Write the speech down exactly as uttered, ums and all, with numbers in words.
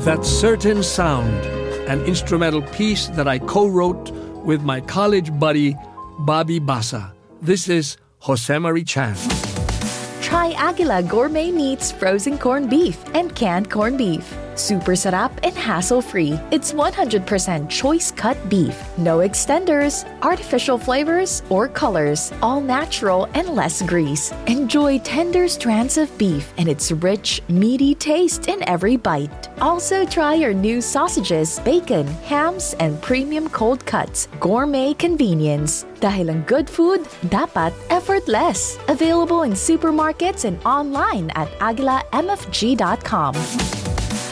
That Certain Sound, an instrumental piece that I co-wrote with my college buddy, Bobby Basa. This is Josemarie Chan. Try Aguila Gourmet Meats frozen corned beef and canned corned beef. Super sarap and hassle-free. It's one hundred percent choice cut beef. No extenders, artificial flavors, or colors. All natural and less grease. Enjoy tender strands of beef and its rich, meaty taste in every bite. Also try our new sausages, bacon, hams, and premium cold cuts. Gourmet convenience. Dahil ang good food, dapat effortless. Available in supermarkets and online at aguila m f g dot com.